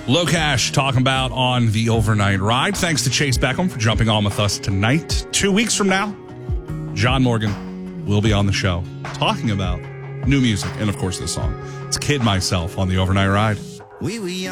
Low Cash talking about on the overnight ride. Thanks to Chase Beckham for jumping on with us tonight. 2 weeks from now, John Morgan will be on the show talking about new music and, of course, this song. It's Kid Myself on the overnight ride.